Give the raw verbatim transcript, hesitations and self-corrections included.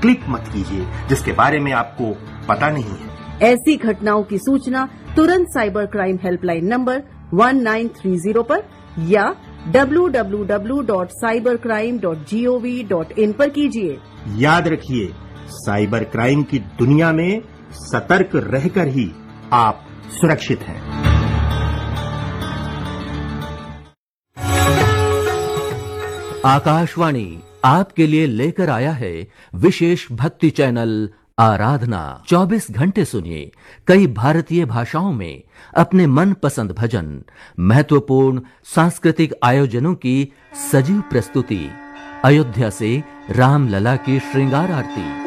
Click मत कीजिए जिसके बारे में आपको पता नहीं है। ऐसी घटनाओं की सूचना तुरंत cyber crime helpline number one nine three zero पर या W W W dot cyber crime dot G O V dot in पर कीजिए। याद रखिए, साइबर क्राइम की दुनिया में सतर्क रहकर ही आप सुरक्षित हैं। आकाशवाणी आपके लिए लेकर आया है विशेष भक्ति चैनल आराधना। चौबीस घंटे सुनिए कई भारतीय भाषाओं में अपने मनपसंद भजन, महत्वपूर्ण सांस्कृतिक आयोजनों की सजीव प्रस्तुति, अयोध्या से रामलला की श्रृंगार आरती,